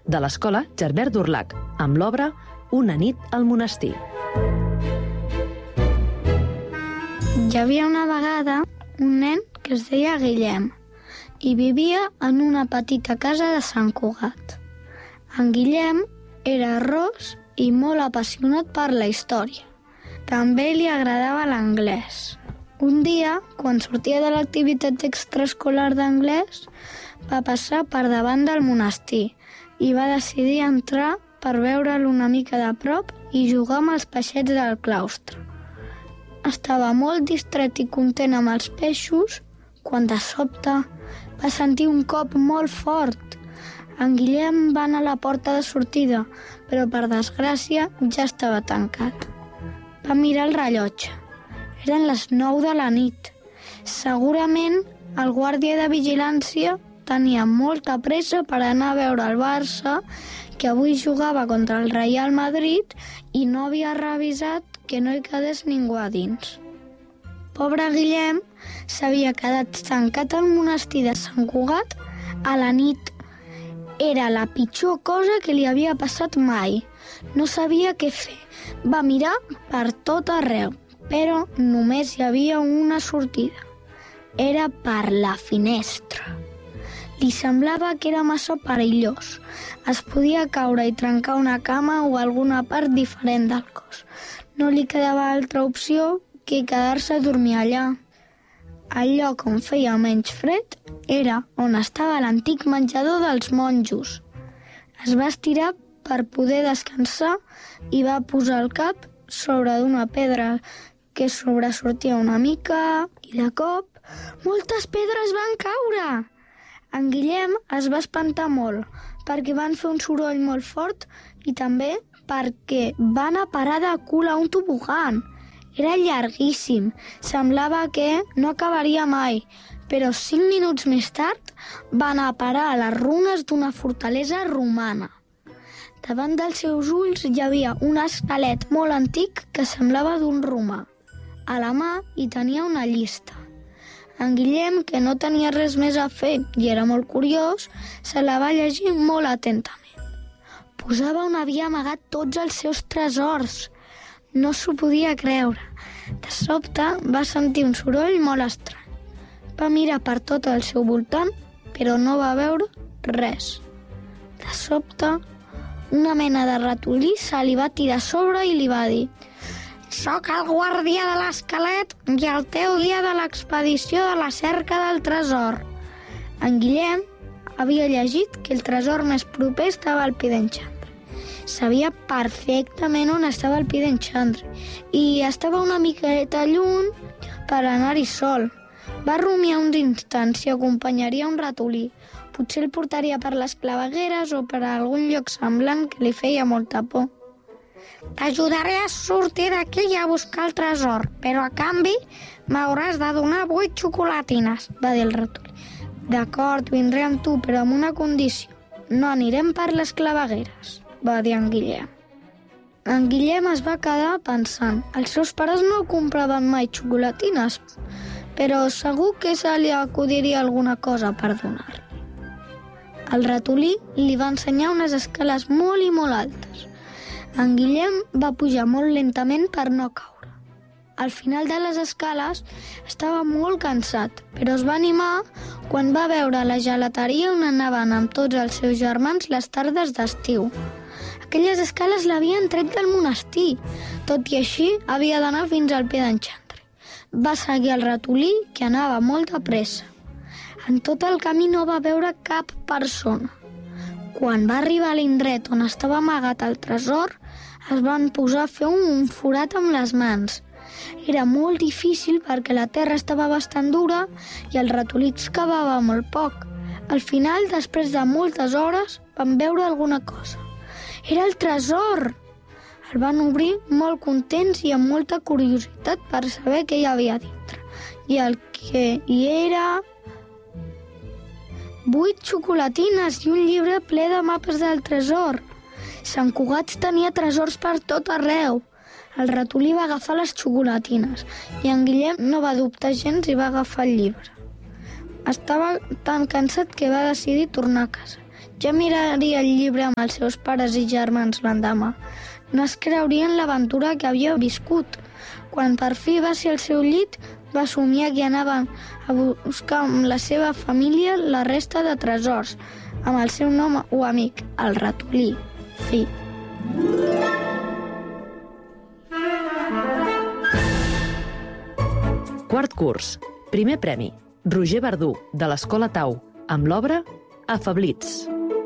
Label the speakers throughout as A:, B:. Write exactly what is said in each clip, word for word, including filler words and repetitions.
A: de l'escola Gerbert d'Urlac, amb l'obra Una nit al monestir.
B: Hi havia una vegada un nen que es deia Guillem i vivia en una petita casa de Sant Cugat. En Guillem era ros i molt apassionat per la història. També li agradava l'anglès. Un dia, quan sortia de l'activitat extraescolar d'anglès, va passar per davant del monestir i va decidir entrar per veure'l una mica de prop i jugar amb els peixets del claustre. Estava molt distret i content amb els peixos quan de sobte va sentir un cop molt fort. En Guillem va anar a la porta de sortida, però per desgràcia ja estava tancat. Va mirar el rellotge. Eren les nou de la nit. Segurament el guàrdia de vigilància tenia molta pressa per anar a veure el Barça, que avui jugava contra el Real Madrid i no havia revisat que no hi quedés ningú a dins. Pobre Guillem s'havia quedat tancat al monestir de Sant Cugat a la nit. Era la pitjor cosa que li havia passat mai. No sabia què fer. Va mirar per tot arreu, però només hi havia una sortida. Era per la finestra. Li semblava que era massa perillós. Es podia caure i trencar una cama o alguna part diferent del cos. No li quedava altra opció que quedar-se a dormir allà. El lloc on feia menys fred era on estava l'antic menjador dels monjos. Es va estirar per poder descansar i va posar el cap sobre d'una pedra que sobresortia una mica i de cop moltes pedres van caure. En Guillem es va espantar molt perquè van fer un soroll molt fort i també perquè van a parar de cul a un tobogan. Era llarguíssim, semblava que no acabaria mai, però cinc minuts més tard va anar a parar a les runes d'una fortalesa romana. Davant dels seus ulls hi havia un esquelet molt antic que semblava d'un romà. A la mà hi tenia una llista. En Guillem, que no tenia res més a fer i era molt curiós, se la va llegir molt atentament. Posava on havia amagat tots els seus tresors. No s'ho podia creure. De sobte va sentir un soroll molt estrany. Va mirar per tot el seu voltant, però no va veure res. De sobte, una mena de ratolí se li va tirar a sobre i li va dir: «Soc el guàrdia de l'esquelet i el teu guia de l'expedició de la cerca del tresor». En Guillem havia llegit que el tresor més proper estava al pi d'en Xandri. Sabia perfectament on estava el pi d'en Xandri i estava una miqueta lluny per anar-hi sol. Va rumiar uns instants si acompanyaria un ratolí. Potser el portaria per les clavegueres o per algun lloc semblant que li feia molta por. «T'ajudaré a sortir d'aquí i a buscar el tresor, però a canvi m'hauràs de donar vuit xocolatines», va dir el ratolí. «D'acord, vindré amb tu, però amb una condició. No anirem per les clavegueres», va dir en Guillem. En Guillem es va quedar pensant. Els seus pares no compraven mai xocolatines, però segur que se li acudiria alguna cosa per donar-li. El ratolí li va ensenyar unes escales molt i molt altes. En Guillem va pujar molt lentament per no caure. Al final de les escales estava molt cansat, però es va animar quan va veure la gelateria on anaven amb tots els seus germans les tardes d'estiu. Aquelles escales l'havien tret del monestir. Tot i així, havia d'anar fins al pi d'en Xandri. Va seguir el ratolí, que anava molt de pressa. En tot el camí no va veure cap persona. Quan va arribar a l'indret on estava amagat el tresor, es van posar a fer un forat amb les mans. Era molt difícil perquè la terra estava bastant dura i el ratolí excavava molt poc. Al final, després de moltes hores, van veure alguna cosa. Era el tresor! El van obrir molt contents i amb molta curiositat per saber què hi havia dintre. I el que hi era... Vuit xocolatines i un llibre ple de mapes del tresor. Sant Cugat tenia tresors per tot arreu. El ratolí va agafar les xocolatines i en Guillem no va dubtar gens i va agafar el llibre. Estava tan cansat que va decidir tornar a casa. Ja miraria el llibre amb els seus pares i germans l'endemà. No es creurien l'aventura que havia viscut. Quan per fi va ser al seu llit, va somiar que anava a buscar amb la seva família la resta de tresors, amb el seu nom o amic, el ratolí. Fi.
A: Quart curs. Primer premi. Roger Verdú, de l'Escola Tau, amb l'obra Afablits.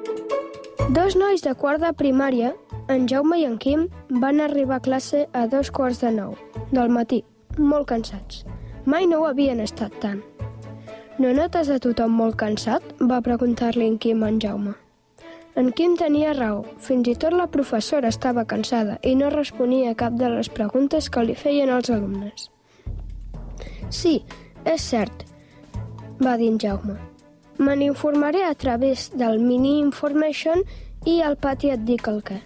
C: Dos nois de quart de primària, en Jaume i en Quim, van arribar a classe a dos quarts de nou del matí, molt cansats. Mai no ho havien estat tant. No notes a tothom molt cansat? Va preguntar-li en Quim a en Jaume. En Quim tenia raó. Fins i tot la professora estava cansada i no responia a cap de les preguntes que li feien els alumnes. Sí, és cert, va dir en Jaume. Me n'informaré a través del Mini Information i al pati et dic el què.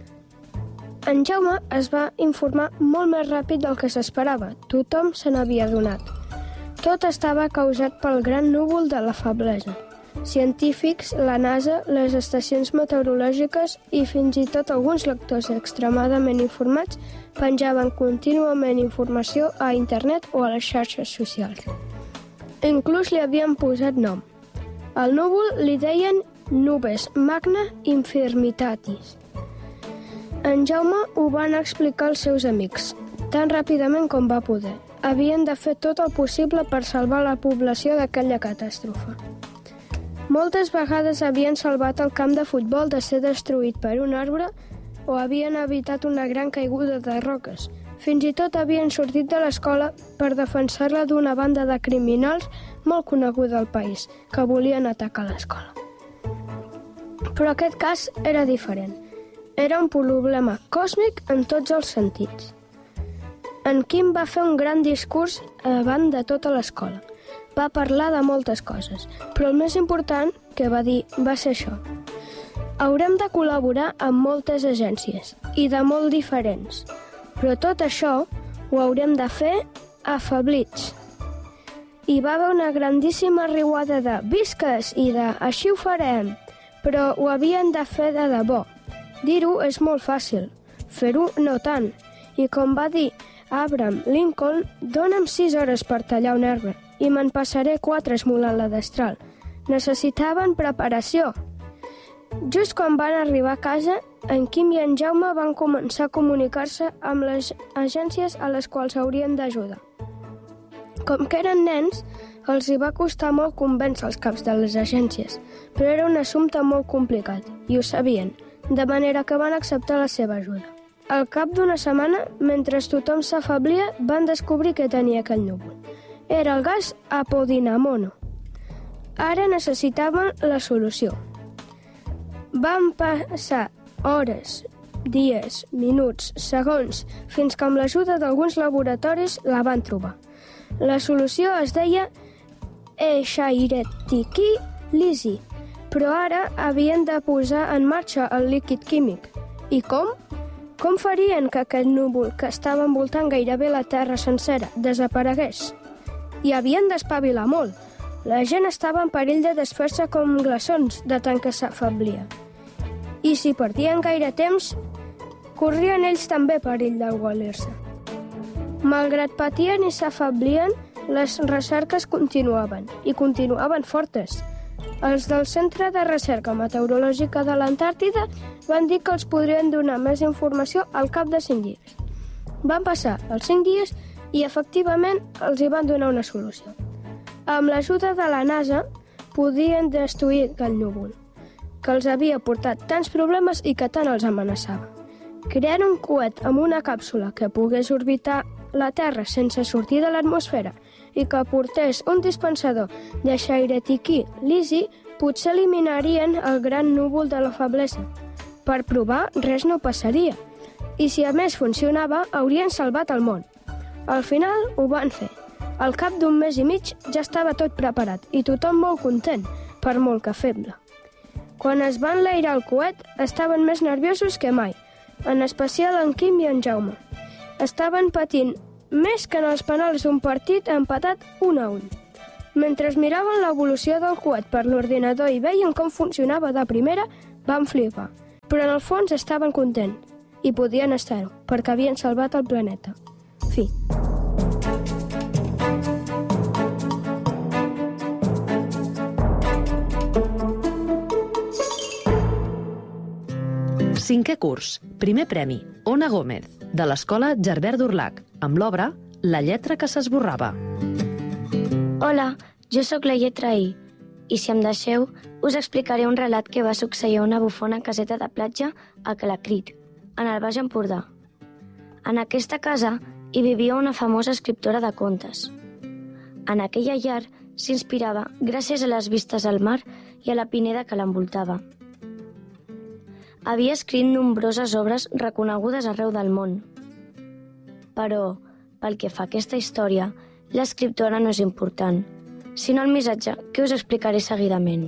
C: En Jaume es va informar molt més ràpid del que s'esperava. Tothom se n'havia adonat. Tot estava causat pel gran núvol de la feblesa. Científics, la NASA, les estacions meteorològiques i fins i tot alguns lectors extremadament informats penjaven contínuament informació a internet o a les xarxes socials. Inclús li havien posat nom. Al núvol li deien Nubes Magna Infirmitatis. En Jaume ho van explicar als seus amics, tan ràpidament com va poder. Havien de fer tot el possible per salvar la població d'aquella catàstrofe. Moltes vegades havien salvat el camp de futbol de ser destruït per un arbre o havien evitat una gran caiguda de roques. Fins i tot havien sortit de l'escola per defensar-la d'una banda de criminals molt coneguda al país, que volien atacar l'escola. Però aquest cas era diferent. Era un problema còsmic en tots els sentits. En Quim va fer un gran discurs davant de tota l'escola. Va parlar de moltes coses, però el més important que va dir va ser això. Haurem de col·laborar amb moltes agències, i de molt diferents. Però tot això ho haurem de fer afablits. Hi va haver una grandíssima riuada de visques i de així ho farem, però ho havien de fer de debò. Dir-ho és molt fàcil, fer-ho no tant. I com va dir Abraham Lincoln, dona'm sis hores per tallar un arbre i me'n passaré quatre esmolant la destral. Necessitaven preparació. Just quan van arribar a casa, en Quim i en Jaume van començar a comunicar-se amb les agències a les quals haurien d'ajudar. Com que eren nens, els hi va costar molt convèncer els caps de les agències, però era un assumpte molt complicat, i ho sabien, de manera que van acceptar la seva ajuda. Al cap d'una setmana, mentre tothom s'afablia, van descobrir que tenia aquell núvol. Era el gas apodinamono. Ara necessitaven la solució. Van passar hores, dies, minuts, segons, fins que amb l'ajuda d'alguns laboratoris la van trobar. La solució es deia Echairetikii lisi, però ara havien de posar en marxa el líquid químic. I com? Com farien que aquest núvol, que estava envoltant gairebé la Terra sencera, desaparegués? I havien d'espavilar molt. La gent estava en perill de desfer-se com glaçons de tant que s'afablia. I si perdien gaire temps, corrien ells també perill d'aigualir-se. Malgrat patien i s'afablien, les recerques continuaven, i continuaven fortes. Els del Centre de Recerca Meteorològica de l'Antàrtida van dir que els podrien donar més informació al cap de cinc dies. Van passar els cinc dies i, efectivament, els hi van donar una solució. Amb l'ajuda de la NASA, podien destruir aquell núvol, que els havia portat tants problemes i que tant els amenaçava. Creant un coet amb una càpsula que pogués orbitar la Terra sense sortir de l'atmosfera i que portés un dispensador de Echairetikii lisi, potser eliminarien el gran núvol de la feblesa. Per provar, res no passaria. I si a més funcionava, haurien salvat el món. Al final ho van fer. Al cap d'un mes i mig ja estava tot preparat i tothom molt content, per molt que feble. Quan es van enlairar el coet, estaven més nerviosos que mai, en especial en Quim i en Jaume. Estaven patint més que en els penals d'un partit empatat un a un. Mentre miraven l'evolució del coet per l'ordinador i veien com funcionava de primera, van flipar. Però en el fons estaven contents, i podien estar-ho, perquè havien salvat el planeta. Fi.
A: Cinquè curs, primer premi, Ona Gómez, de l'Escola Gerbert d'Urlac, amb l'obra La lletra que s'esborrava.
D: Hola, jo sóc la lletra I, i si em deixeu, us explicaré un relat que va succeir a una bufona caseta de platja a Calacrit, en el Baix Empordà. En aquesta casa hi vivia una famosa escriptora de contes. En aquella llar s'inspirava gràcies a les vistes al mar i a la pineda que l'envoltava. Havia escrit nombroses obres reconegudes arreu del món. Però, pel que fa a aquesta història, l'escriptora no és important, sinó el missatge que us explicaré seguidament.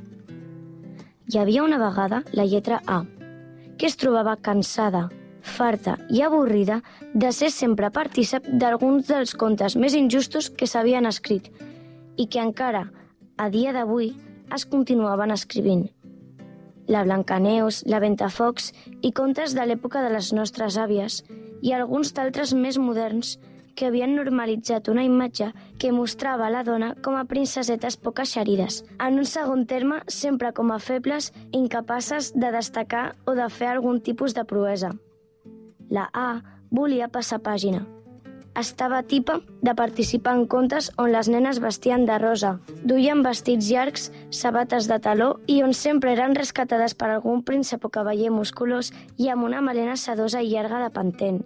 D: Hi havia una vegada la lletra A, que es trobava cansada, farta i avorrida de ser sempre partícip d'alguns dels contes més injustos que s'havien escrit i que encara, a dia d'avui, es continuaven escrivint. La Blancaneus, la Ventafocs i contes de l'època de les nostres àvies i alguns d'altres més moderns que havien normalitzat una imatge que mostrava la dona com a princesetes poc eixerides, en un segon terme sempre com a febles, incapaces de destacar o de fer algun tipus de proesa. La A volia passar pàgina. Estava tipa de participar en contes on les nenes vestien de rosa, duien vestits llargs, sabates de taló i on sempre eren rescatades per algun príncep o cavaller musculós i amb una melena sedosa i llarga de pantent,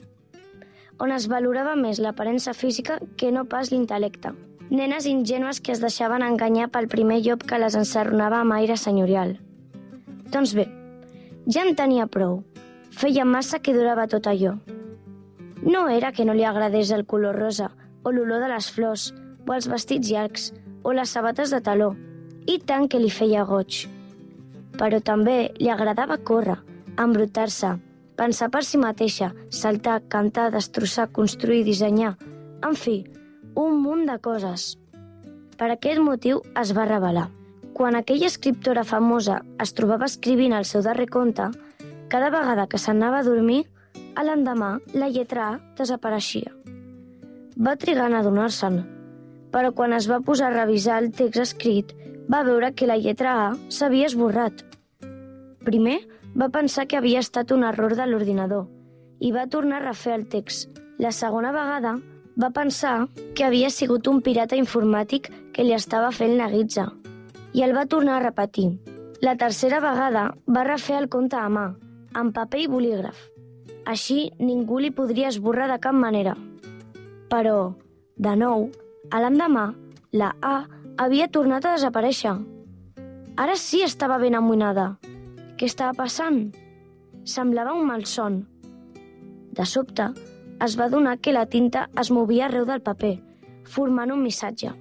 D: on es valorava més l'aparença física que no pas l'intel·lecte. Nenes ingènues que es deixaven enganyar pel primer llop que les ensarronava amb aire senyorial. Doncs bé, ja en tenia prou. Feia massa que durava tot allò. No era que no li agradés el color rosa, o l'olor de les flors, o els vestits llargs, o les sabates de taló, i tant que li feia goig. Però també li agradava córrer, embrutar-se, pensar per si mateixa, saltar, cantar, destrossar, construir, dissenyar... En fi, un munt de coses. Per aquest motiu es va rebel·lar. Quan aquella escriptora famosa es trobava escrivint el seu darrer conte, cada vegada que s'anava a dormir, a l'endemà la lletra A desapareixia. Va trigar en adonar-se'n, però quan es va posar a revisar el text escrit, va veure que la lletra A s'havia esborrat. Primer, va pensar que havia estat un error de l'ordinador i va tornar a refer el text. La segona vegada va pensar que havia sigut un pirata informàtic que li estava fent la guitza i el va tornar a repetir. La tercera vegada va refer el conte a mà, amb paper i bolígraf. Així ningú li podria esborrar de cap manera. Però, de nou, a l'endemà, la A havia tornat a desaparèixer. Ara sí estava ben amoïnada. Què estava passant? Semblava un malson. De sobte, es va adonar que la tinta es movia arreu del paper, formant un missatge.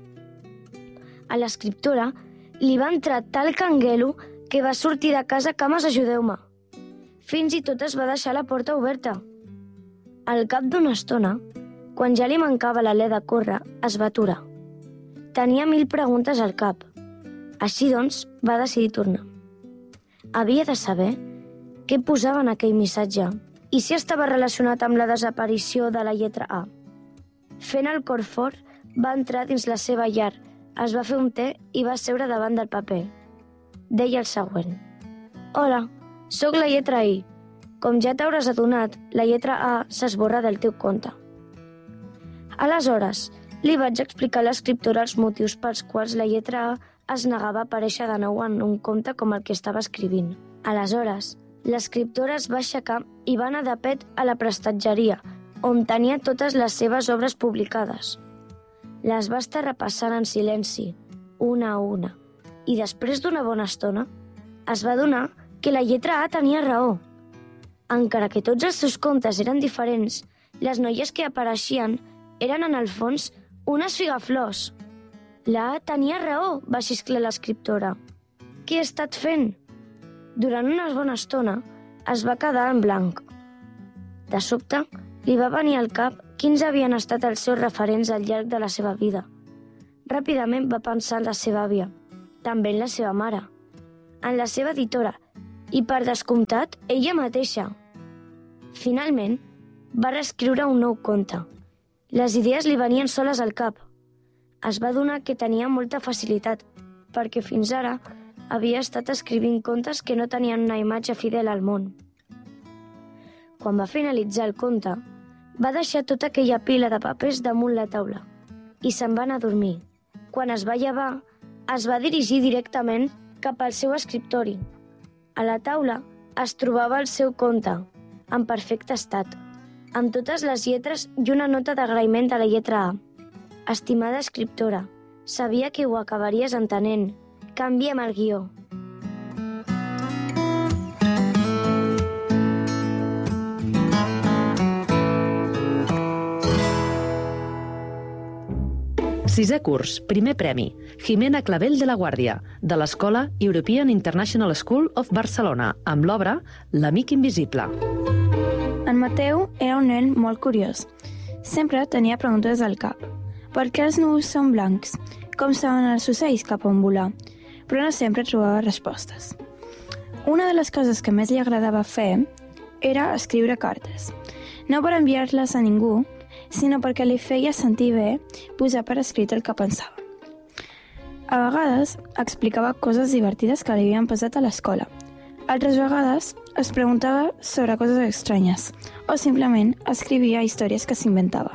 D: A l'escriptora li va entrar tal canguelo que va sortir de casa cames ajudeu-me. Fins i tot es va deixar la porta oberta. Al cap d'una estona, quan ja li mancava l'alè de córrer, es va aturar. Tenia mil preguntes al cap. Així doncs, va decidir tornar. Havia de saber què posava en aquell missatge i si estava relacionat amb la desaparició de la lletra A. Fent el cor fort, va entrar dins la seva llar, es va fer un te i va seure davant del paper. Deia el següent. Hola, soc la lletra I. Com ja t'hauràs adonat, la lletra A s'esborra del teu conte. Aleshores, li vaig explicar a l'escriptora els motius pels quals la lletra A es negava a aparèixer de nou en un conte com el que estava escrivint. Aleshores, l'escriptora es va aixecar i va anar de pet a la prestatgeria, on tenia totes les seves obres publicades. Les va estar repassant en silenci, una a una, i després d'una bona estona es va adonar que la lletra A tenia raó. Encara que tots els seus contes eren diferents, les noies que apareixien eren en el fons unes figaflors. La A tenia raó, va xisclar l'escriptora. Què he estat fent? Durant una bona estona es va quedar en blanc. De sobte, li va venir al cap quins havien estat els seus referents al llarg de la seva vida. Ràpidament va pensar en la seva àvia, també en la seva mare, en la seva editora i, per descomptat, ella mateixa. Finalment, va reescriure un nou conte. Les idees li venien soles al cap. Es va adonar que tenia molta facilitat, perquè fins ara havia estat escrivint contes que no tenien una imatge fidel al món. Quan va finalitzar el conte, va deixar tota aquella pila de papers damunt la taula i se'n va anar a dormir. Quan es va llevar, es va dirigir directament cap al seu escriptori. A la taula es trobava el seu conte, en perfecte estat, amb totes les lletres i una nota d'agraïment a la lletra A. Estimada escriptora, sabia que ho acabaries entenent. Canvia'm el guió.
A: Sisè curs, primer premi, Jimena Clavel de la Guàrdia, de l'Escola European International School of Barcelona, amb l'obra L'amic invisible.
E: En Mateu era un nen molt curiós. Sempre tenia preguntes al cap. Per què els núvols són blancs? Com saben els ocells cap on volar? Però no sempre trobava respostes. Una de les coses que més li agradava fer era escriure cartes. No per enviar-les a ningú, sinó perquè li feia sentir bé posar per escrit el que pensava. A vegades explicava coses divertides que li havien passat a l'escola. Altres vegades es preguntava sobre coses estranyes o simplement escrivia històries que s'inventava.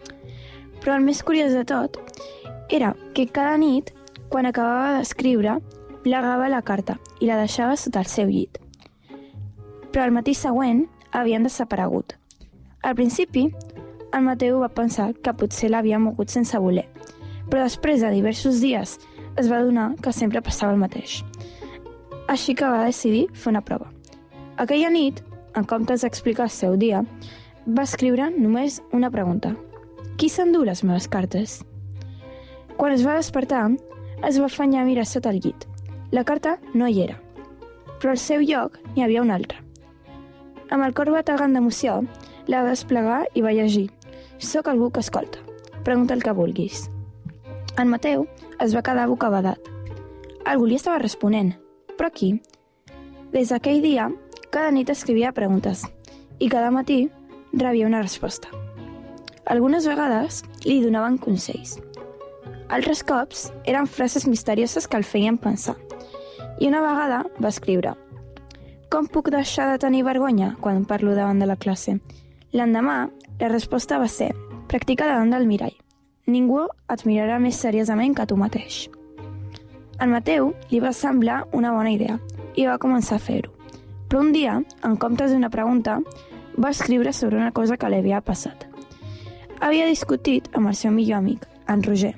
E: Però el més curiós de tot era que cada nit, quan acabava d'escriure, plegava la carta i la deixava sota el seu llit. Però al matí següent havien desaparegut. Al principi, el Mateu va pensar que potser l'havia mogut sense voler, però després de diversos dies es va adonar que sempre passava el mateix. Així que va decidir fer una prova. Aquella nit, en comptes d'explicar el seu dia, va escriure només una pregunta. Qui s'endú les meves cartes? Quan es va despertar, es va afanyar a mirar sota el llit. La carta no hi era, però al seu lloc n'hi havia una altra. Amb el cor bategant d'emoció, la va desplegar i va llegir. Soc algú que escolta. Pregunta el que vulguis. En Mateu es va quedar bocabadat. Algú li estava responent. Però qui? Des d'aquell dia, cada nit escrivia preguntes i cada matí rebia una resposta. Algunes vegades li donaven consells. Altres cops eren frases misterioses que el feien pensar. I una vegada va escriure: com puc deixar de tenir vergonya quan parlo davant de la classe? L'endemà, la resposta va ser: practica davant del mirall. Ningú et mirarà més seriosament que tu mateix. Al Mateu li va semblar una bona idea i va començar a fer-ho. Però un dia, en comptes d'una pregunta, va escriure sobre una cosa que li havia passat. Havia discutit amb el seu millor amic, en Roger,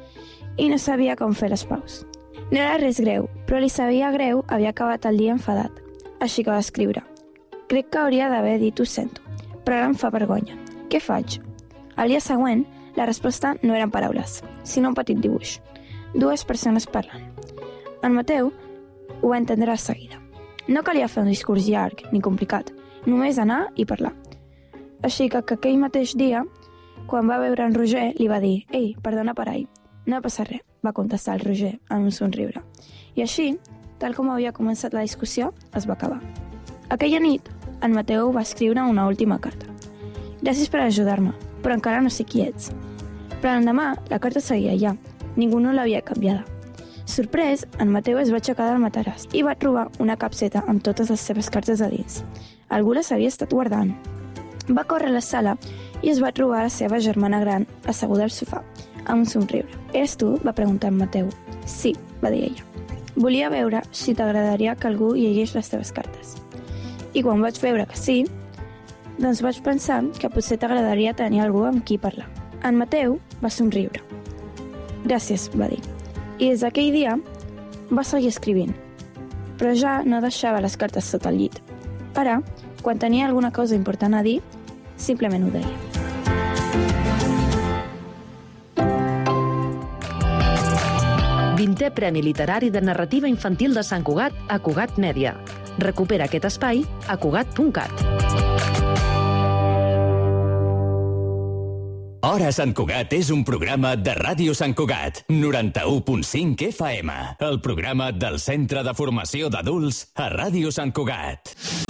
E: i no sabia com fer les paus. No era res greu, però li sabia greu havia acabat el dia enfadat. Així que va escriure: crec que hauria d'haver dit ho sento, però ara em fa vergonya. Què faig? Al dia següent, la resposta no eren paraules, sinó un petit dibuix. Dues persones parlant. En Mateu ho va entendre de seguida. No calia fer un discurs llarg ni complicat, només anar i parlar. Així que, que aquell mateix dia, quan va veure en Roger, li va dir: «Ei, perdona per ahir». «No passa res», va contestar el Roger amb un somriure. I així, tal com havia començat la discussió, es va acabar. Aquella nit, en Mateu va escriure una última carta. «Gràcies per ajudar-me, però encara no sé qui ets». Però l'endemà, la carta seguia allà. Ningú no l'havia canviada. Sorprès, en Mateu es va aixecar del mataràs i va trobar una capseta amb totes les seves cartes a dins. Algú les havia estat guardant. Va córrer a la sala i es va trobar la seva germana gran asseguda al sofà, amb un somriure. «Eres tu?», va preguntar en Mateu. «Sí», va dir ella. «Volia veure si t'agradaria que algú llegís les teves cartes». I quan vaig veure que sí, doncs vaig pensar que potser t'agradaria tenir algú amb qui parlar. En Mateu va somriure. «Gràcies», va dir. I des d'aquell dia va seguir escrivint, però ja no deixava les cartes sota el llit. Ara, quan tenia alguna cosa important a dir, simplement ho deia.
A: vintè Premi Literari de Narrativa Infantil de Sant Cugat a Cugat Mèdia. Recupera aquest espai a cugat punt cat.
F: Hora Sant Cugat és un programa de Ràdio Sant Cugat, noranta-u punt cinc F M, el programa del Centre de Formació d'Adults a Ràdio Sant Cugat.